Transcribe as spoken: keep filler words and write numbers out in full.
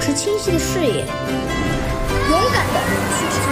持清晰的视野，勇敢的去执